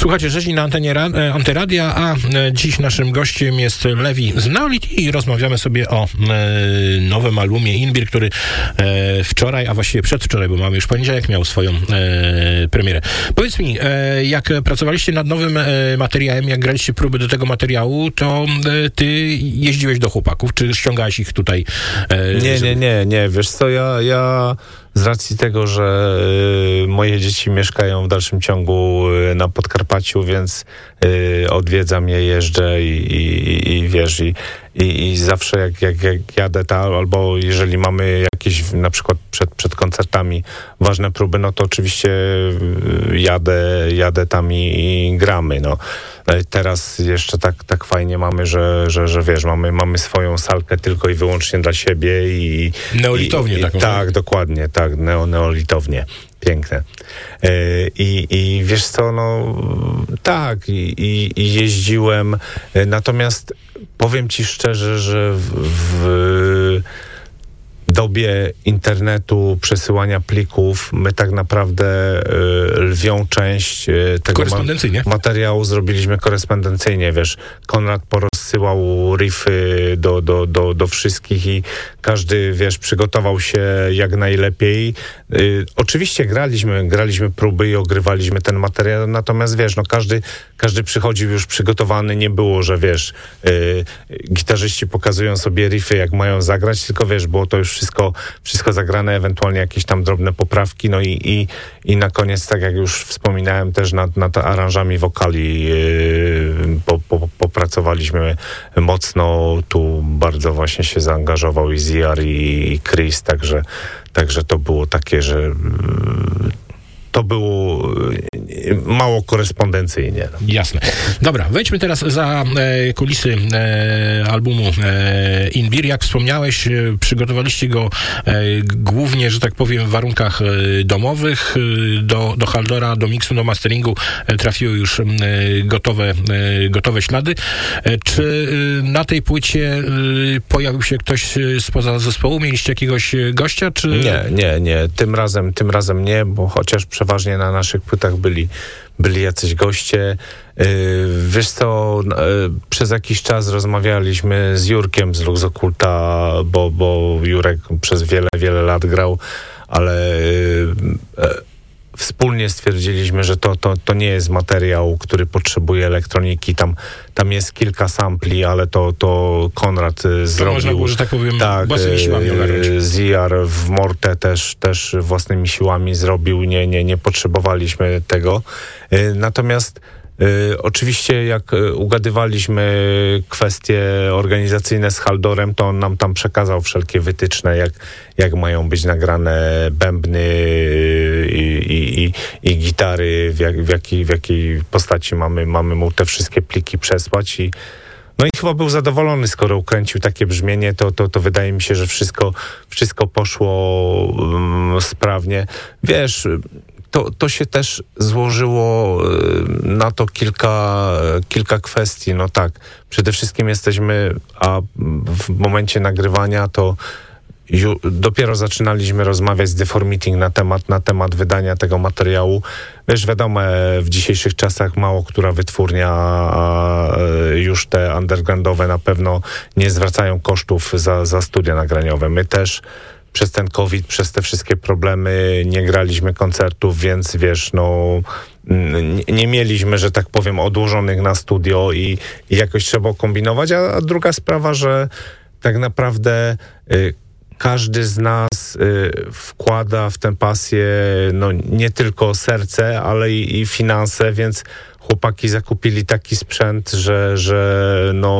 Słuchajcie, rzeźni na antenie Antyradia, a dziś naszym gościem jest Levi z Neolit i rozmawiamy sobie o nowym albumie Inbir, który wczoraj, a właściwie przedwczoraj, bo mamy już poniedziałek, miał swoją premierę. Powiedz mi, jak pracowaliście nad nowym materiałem, jak graliście próby do tego materiału, to ty jeździłeś do chłopaków, czy ściągałeś ich tutaj? Nie. Wiesz co, ja z racji tego, że moje dzieci mieszkają w dalszym ciągu na Podkarpaciu, więc odwiedzam je, jeżdżę i wiesz, i zawsze jak jadę tam, albo jeżeli mamy jakieś na przykład przed koncertami ważne próby, no to oczywiście jadę tam i gramy, no. Teraz jeszcze tak fajnie mamy, że wiesz, mamy swoją salkę tylko i wyłącznie dla siebie i neolitownię taką. Tak, dokładnie, tak, neolitownię. Piękne. I wiesz co, no tak, i jeździłem, natomiast powiem ci szczerze, że w dobie internetu, przesyłania plików, my tak naprawdę lwią część tego materiału zrobiliśmy korespondencyjnie, wiesz. Konrad porozsyłał riffy do wszystkich i każdy, wiesz, przygotował się jak najlepiej. Oczywiście graliśmy próby i ogrywaliśmy ten materiał, natomiast wiesz, no każdy przychodził już przygotowany, nie było, że wiesz, gitarzyści pokazują sobie riffy, jak mają zagrać, tylko wiesz, było to już wszystko zagrane, ewentualnie jakieś tam drobne poprawki, no i na koniec, tak jak już wspominałem, też nad aranżami wokali popracowaliśmy mocno, tu bardzo właśnie się zaangażował i Ziar i Chris, także to było takie, że to było mało korespondencyjnie. Jasne. Dobra, wejdźmy teraz za kulisy albumu Inbir. Jak wspomniałeś, przygotowaliście go głównie, że tak powiem, w warunkach domowych. Do Haldora, do miksu, do masteringu trafiły już gotowe ślady. Czy na tej płycie pojawił się ktoś spoza zespołu? Mieliście jakiegoś gościa? Czy... Nie. Tym razem nie, bo chociaż przeważnie na naszych płytach byli jacyś goście. Wiesz co, przez jakiś czas rozmawialiśmy z Jurkiem z Lux Occulta, bo Jurek przez wiele lat grał, ale wspólnie stwierdziliśmy, że to nie jest materiał, który potrzebuje elektroniki. Tam jest kilka sampli, ale to Konrad zrobił. Można było, że tak powiem, własnymi siłami ogarnąć. Ziar w Morte też własnymi siłami zrobił. Nie potrzebowaliśmy tego. Natomiast oczywiście jak ugadywaliśmy kwestie organizacyjne z Haldorem, to on nam tam przekazał wszelkie wytyczne, jak mają być nagrane bębny i gitary, w jakiej postaci mamy mu te wszystkie pliki przesłać i no i chyba był zadowolony, skoro ukręcił takie brzmienie, to wydaje mi się, że wszystko poszło sprawnie. Wiesz, to się też złożyło na to kilka kwestii. No tak, przede wszystkim jesteśmy, a w momencie nagrywania to dopiero zaczynaliśmy rozmawiać z Deformiting na temat wydania tego materiału. Wiesz, wiadomo, w dzisiejszych czasach mało która wytwórnia, a już te undergroundowe na pewno nie zwracają kosztów za studia nagraniowe. My też przez ten COVID, przez te wszystkie problemy nie graliśmy koncertów, więc wiesz, no nie mieliśmy, że tak powiem, odłożonych na studio i jakoś trzeba kombinować, a druga sprawa, że tak naprawdę każdy z nas wkłada w tę pasję no, nie tylko serce, ale i finanse, więc chłopaki zakupili taki sprzęt, że no